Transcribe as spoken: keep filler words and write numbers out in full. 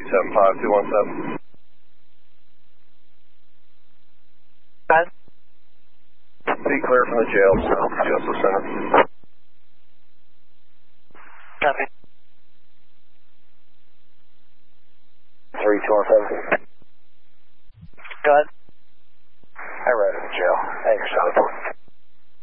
seven five two one seven. Five. Be clear from the jail, Justice Center. Copy. three two one seven. Go ahead. I read in the jail. Thanks, Charlie.